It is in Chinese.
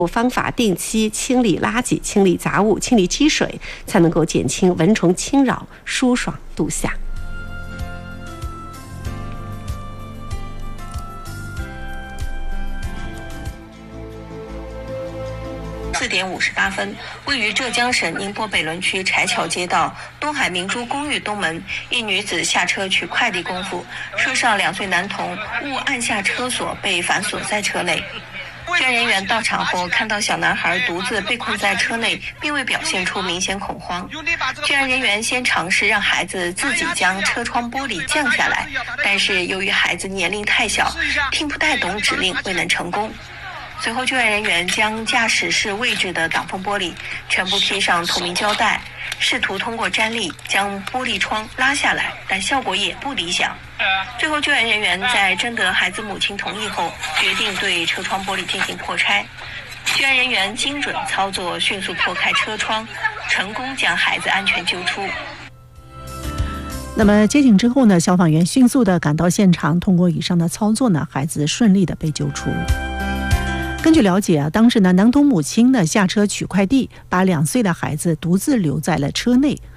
方法定期清理垃圾、清理杂物、清理积水，才能够减轻蚊虫侵扰，舒爽度夏。 4点58分，位于浙江省宁波北仑区柴桥街道东海明珠公寓东门，一女子下车取快递功夫，车上2岁男童误按下车锁，被反锁在车内。救援人员到场后，看到小男孩独自被困在车内，并未表现出明显恐慌。救援人员先尝试让孩子自己将车窗玻璃降下来，但是由于孩子年龄太小，听不太懂指令，未能成功。随后救援人员将驾驶室位置的挡风玻璃全部贴上透明胶带，试图通过粘力将玻璃窗拉下来，但效果也不理想。最后救援人员在征得孩子母亲同意后，决定对车窗玻璃进行破拆。救援人员精准操作，迅速破开车窗，成功将孩子安全救出。 那么接警之后呢，消防员迅速的赶到现场，通过以上的操作呢，孩子顺利的被救出。根据了解啊，当时呢，男童母亲呢下车取快递，把2岁的孩子独自留在了车内。